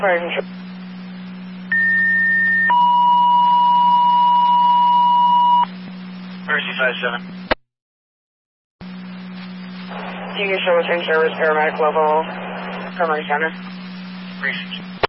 Mercy 5-7. You can show us in service paramedic level from my center. Research.